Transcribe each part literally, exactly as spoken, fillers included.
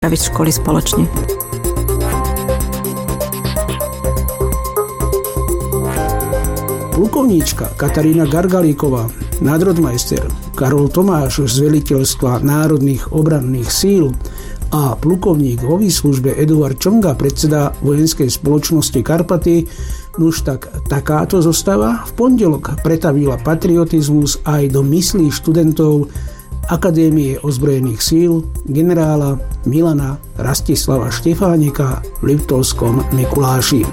spraviť školy spoločne. Plukovníčka Katarína Gargalíková, nadrodmajster Karol Tomáš z veliteľstva národných obranných síl a plukovník vo výslužbe Eduard Čonga, predseda vojenskej spoločnosti Karpaty. Nuž tak takáto zostava v pondelok pretavila patriotizmus aj do myslí študentov Akadémie ozbrojených síl generála Milana Rastislava Štefánika v Liptovskom Mikuláši.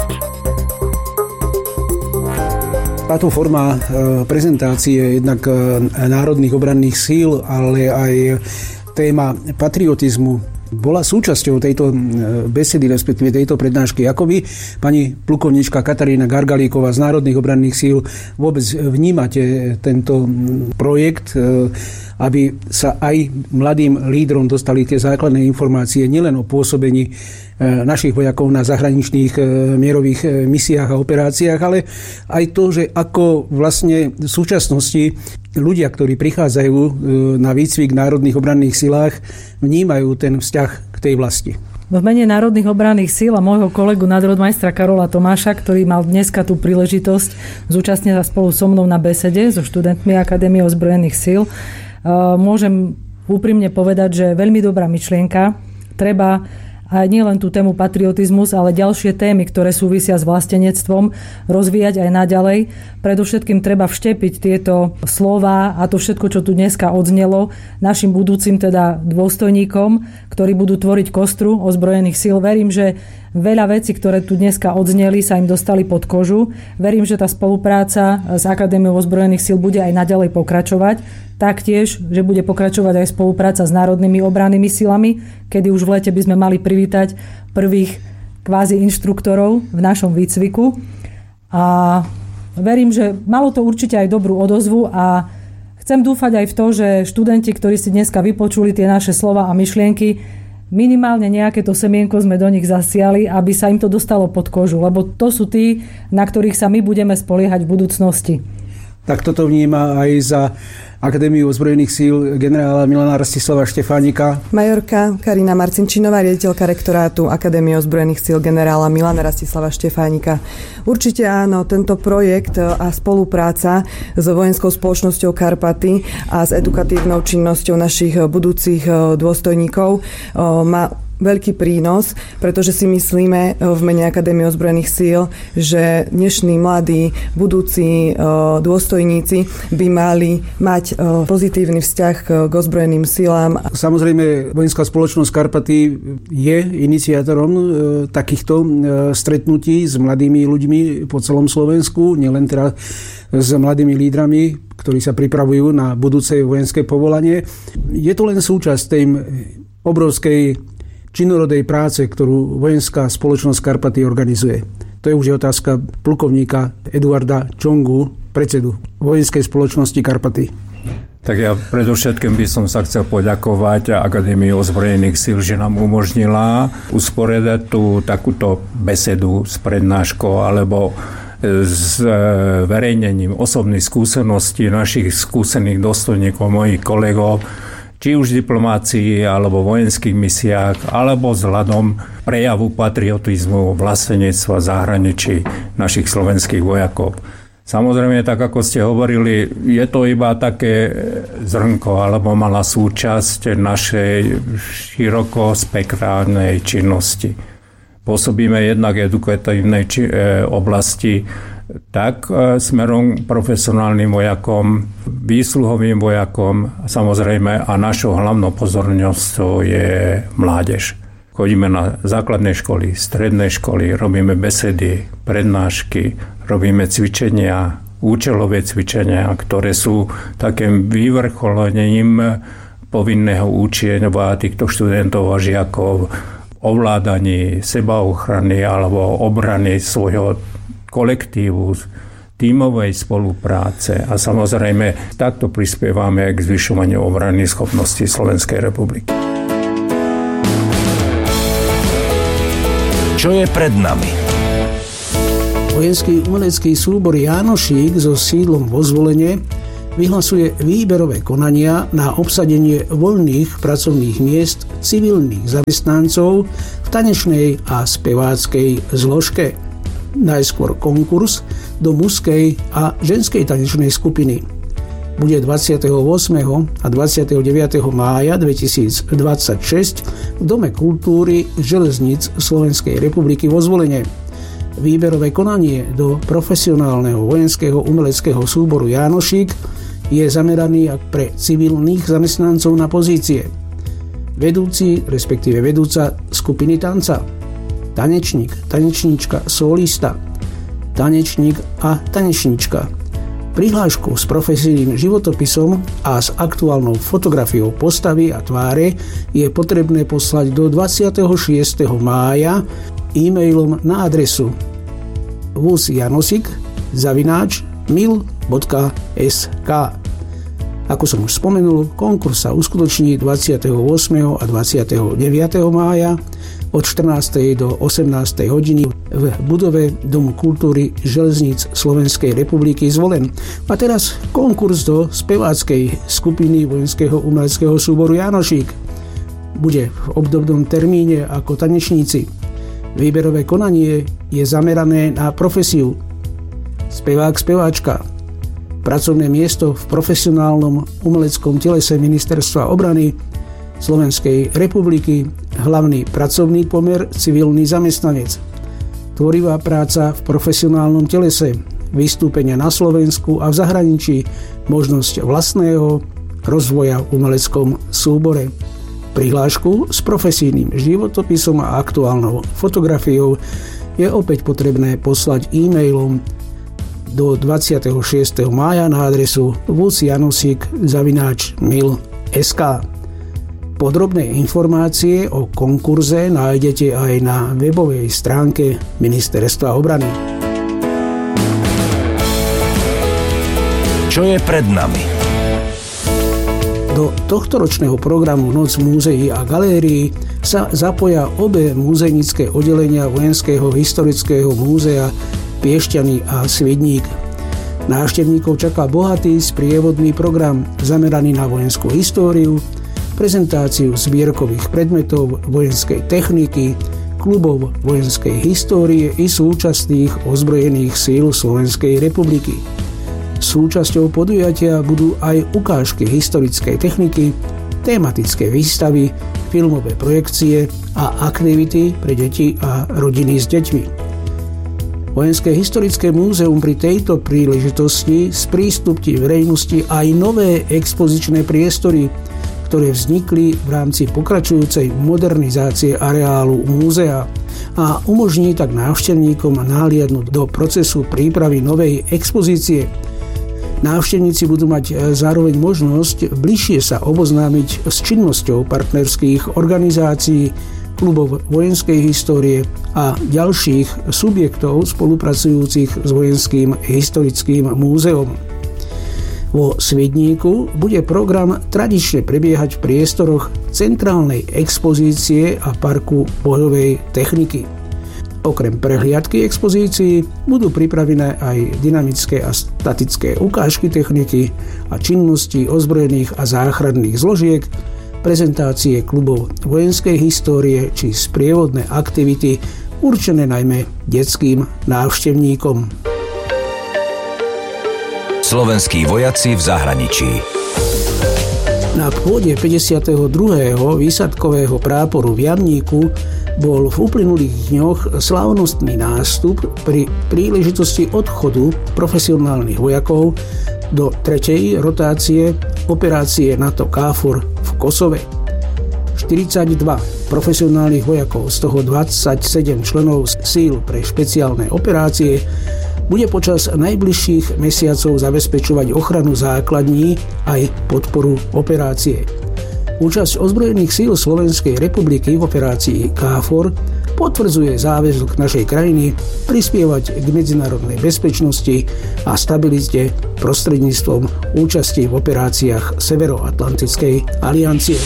Táto forma prezentácie jednak národných obranných síl, ale aj téma patriotizmu bola súčasťou tejto besedy, respektíve tejto prednášky. Ako vy, pani plukovníčka Katarína Gargalíková z národných obranných síl, vôbec vnímate tento projekt, aby sa aj mladým lídrom dostali tie základné informácie nielen o pôsobení našich vojakov na zahraničných mierových misiách a operáciách, ale aj to, že ako vlastne v súčasnosti ľudia, ktorí prichádzajú na výcvik v národných obranných silách, vnímajú ten vzťah k tej vlasti. V mene národných obranných síl a môjho kolegu nadrodmajstra Karola Tomáša, ktorý mal dneska tú príležitosť zúčastniť sa spolu so mnou na besede so študentmi Akadémie ozbrojených síl, môžem úprimne povedať, že veľmi dobrá myšlienka. Treba a nie len tú tému patriotizmus, ale ďalšie témy, ktoré súvisia s vlastenectvom, rozvíjať aj naďalej. Predovšetkým treba vštepiť tieto slová a to všetko, čo tu dneska odznelo, našim budúcim teda dôstojníkom, ktorí budú tvoriť kostru ozbrojených síl. Verím, že veľa vecí, ktoré tu dneska odzneli, sa im dostali pod kožu. Verím, že tá spolupráca s Akadémiou ozbrojených síl bude aj naďalej pokračovať. Taktiež, že bude pokračovať aj spolupráca s národnými obrannými silami, kedy už v lete by sme mali privítať prvých kvázi inštruktorov v našom výcviku. A verím, že malo to určite aj dobrú odozvu a chcem dúfať aj v to, že študenti, ktorí si dneska vypočuli tie naše slova a myšlienky, minimálne nejaké to semienko sme do nich zasiali, aby sa im to dostalo pod kožu, lebo to sú tí, na ktorých sa my budeme spoliehať v budúcnosti. Tak toto vníma aj za Akadémiu ozbrojených síl generála Milana Rastislava Štefánika. Majorka Karina Marcinčinová, riaditeľka rektorátu Akadémie ozbrojených síl generála Milana Rastislava Štefánika. Určite áno, tento projekt a spolupráca s vojenskou spoločnosťou Karpaty a s edukatívnou činnosťou našich budúcich dôstojníkov má veľký prínos, pretože si myslíme v mene Akadémie ozbrojených síl, že dnešní mladí budúci dôstojníci by mali mať pozitívny vzťah k ozbrojeným silám. Samozrejme, vojenská spoločnosť Karpaty je iniciátorom takýchto stretnutí s mladými ľuďmi po celom Slovensku, nielen teda s mladými lídrami, ktorí sa pripravujú na budúce vojenské povolanie. Je to len súčasť tej obrovskej činorodej práce, ktorú vojenská spoločnosť Karpaty organizuje. To je už otázka plukovníka Eduarda Čongu, predsedu vojenskej spoločnosti Karpaty. Tak ja predovšetkým by som sa chcel poďakovať Akadémii ozbrojených síl, že nám umožnila usporiadať tú takúto besedu s prednáškou alebo s verejnením osobných skúseností našich skúsených dôstojníkov, mojich kolegov, či už v diplomácii, alebo v vojenských misiách, alebo vzhľadom prejavu patriotizmu, vlastenectva, zahraničí našich slovenských vojakov. Samozrejme, tak ako ste hovorili, je to iba také zrnko, alebo malá súčasť našej širokospektrálnej činnosti. Pôsobíme jednak v edukatívnej či, e, oblasti, tak smerom profesionálnym vojakom, výsluhovým vojakom, samozrejme, a našou hlavnou pozornosťou je mládež. Chodíme na základné školy, stredné školy, robíme besedy, prednášky, robíme cvičenia, účelové cvičenia, ktoré sú takým vyvrcholením povinného učenia týchto študentov a žiakov, ovládaní sebaochrany alebo obrany svojho kolektívu, tímovej spolupráce a samozrejme takto prispievame k zvyšovaniu obrannej schopnosti Slovenskej republiky. Čo je pred nami? Vojenský umelecký súbor Jánošík so sídlom vo Zvolene vyhlasuje výberové konania na obsadenie voľných pracovných miest civilných zamestnancov v tanečnej a speváckej zložke. Najskôr konkurs do mužskej a ženskej tanečnej skupiny. Bude dvadsiateho ôsmeho a dvadsiateho deviateho mája dvetisícdvadsaťšesť v Dome kultúry Železníc Slovenskej republiky vo Zvolene. Výberové konanie do profesionálneho vojenského umeleckého súboru Jánošík je zameraný pre civilných zamestnancov na pozície vedúci, respektíve vedúca skupiny tanca, tanečník, tanečníčka, solista, tanečník a tanečníčka. Prihlášku s profesijným životopisom a s aktuálnou fotografiou postavy a tváre je potrebné poslať do dvadsiateho šiesteho mája e-mailom na adresu vusjanosik zavináč mil bodka es ká. Ako som už spomenul, konkurs sa uskutoční dvadsiateho ôsmeho a dvadsiateho deviateho mája od štrnástej do osemnástej hodiny v budove Domu kultúry Železníc Slovenskej republiky Zvolen. A teraz konkurs do speváckej skupiny vojenského umeleckého súboru Jánošík. Bude v obdobnom termíne ako tanečníci. Výberové konanie je zamerané na profesiu spevák, speváčka. Pracovné miesto v profesionálnom umeleckom telese Ministerstva obrany Slovenskej republiky, hlavný pracovný pomer, civilný zamestnanec. Tvorivá práca v profesionálnom telese, vystúpenia na Slovensku a v zahraničí, možnosť vlastného rozvoja v umeleckom súbore. Prihlášku s profesijným životopisom a aktuálnou fotografiou je opäť potrebné poslať e-mailom do dvadsiateho šiesteho mája na adresu vusjanosik zavináč mil bodka es ká. Podrobné informácie o konkurze nájdete aj na webovej stránke Ministerstva obrany. Čo je pred nami? Do tohtoročného programu Noc múzeí a galérií sa zapoja obe múzejnické oddelenia Vojenského historického múzea Piešťany a Svidník. Návštevníkov čaká bohatý sprievodný program zameraný na vojenskú históriu, prezentáciu zbierkových predmetov vojenskej techniky, klubov vojenskej histórie i súčasných ozbrojených síl Slovenskej republiky. Súčasťou podujatia budú aj ukážky historickej techniky, tematické výstavy, filmové projekcie a aktivity pre deti a rodiny s deťmi. Vojenské historické múzeum pri tejto príležitosti sprístupní verejnosti aj nové expozičné priestory, ktoré vznikli v rámci pokračujúcej modernizácie areálu múzea a umožní tak návštevníkom nahliadnúť do procesu prípravy novej expozície. Návštevníci budú mať zároveň možnosť bližšie sa oboznámiť s činnosťou partnerských organizácií, klubov vojenskej histórie a ďalších subjektov spolupracujúcich s Vojenským historickým múzeom. Vo Svidníku bude program tradične prebiehať v priestoroch centrálnej expozície a parku bojovej techniky. Okrem prehliadky expozícií budú pripravené aj dynamické a statické ukážky techniky a činnosti ozbrojených a záchranných zložiek, prezentácie klubov vojenskej histórie či sprievodné aktivity určené najmä detským návštevníkom. Slovenskí vojaci v zahraničí. Na pôde päťdesiateho druhého výsadkového práporu v Jamníku bol v uplynulých dňoch slávnostný nástup pri príležitosti odchodu profesionálnych vojakov do tretej rotácie operácie NATO KFOR v Kosove. štyridsaťdva profesionálnych vojakov, z toho dvadsaťsedem členov síl pre špeciálne operácie, bude počas najbližších mesiacov zabezpečovať ochranu základní aj podporu operácie. Účasť ozbrojených síl Slovenskej republiky v operácii KFOR potvrdzuje záväzok našej krajiny prispievať k medzinárodnej bezpečnosti a stabilite prostredníctvom účasti v operáciách Severoatlantickej aliancie.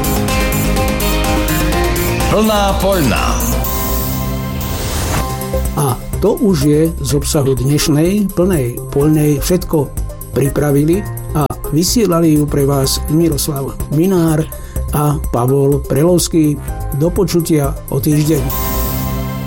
Plná poľná. To už je z obsahu dnešnej plnej poľnej. Všetko pripravili a vysielali ju pre vás Miroslav Minár a Pavol Prelovský. Do počutia o týždeň.